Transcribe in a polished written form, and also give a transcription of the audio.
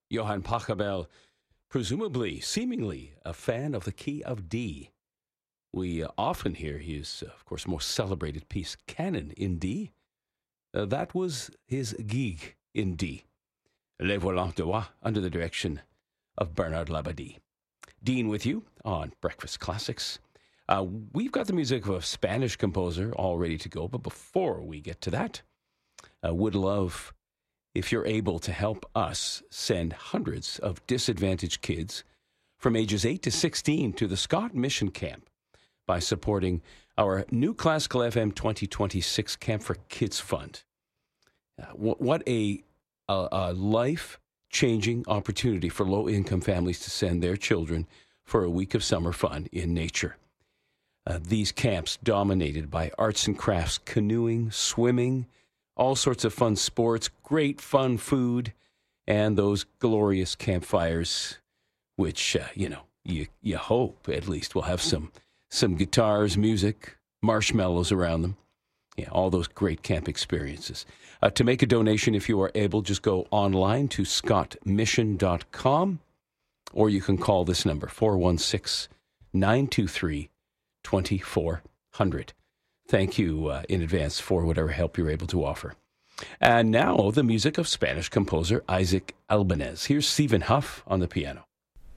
Johann Pachelbel, presumably, seemingly a fan of the key of D. We often hear his, of course, most celebrated piece, Canon in D. That was his gig in D. Les Volants de Wa, under the direction of Bernard Labadie. Dean with you on Breakfast Classics. We've got the music of a Spanish composer all ready to go, but before we get to that, I would love if you're able to help us send hundreds of disadvantaged kids from ages 8 to 16 to the Scott Mission Camp by supporting our new Classical FM 2026 Camp for Kids Fund. What a life-changing opportunity for low-income families to send their children for a week of summer fun in nature. These camps dominated by arts and crafts, canoeing, swimming, all sorts of fun sports, great fun food, and those glorious campfires, which, you hope at least will have some guitars, music, marshmallows around them. Yeah, all those great camp experiences. To make a donation, if you are able, just go online to scottmission.com, or you can call this number, 416-923-2400. Thank you in advance for whatever help you're able to offer. And now, the music of Spanish composer Isaac Albéniz. Here's Stephen Huff on the piano.